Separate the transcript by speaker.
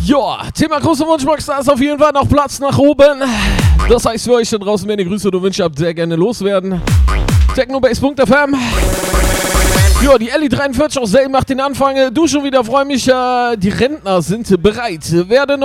Speaker 1: Ja, Thema große Wunschbox, da ist auf jeden Fall noch Platz nach oben. Das heißt für euch da draußen, wenn ihr Grüße oder Wünsche habt, sehr gerne loswerden. Technobase.fm. Ja, die Ellie 43 aus Selben macht den Anfang. Du schon wieder, freue mich. Die Rentner sind bereit. Werde noch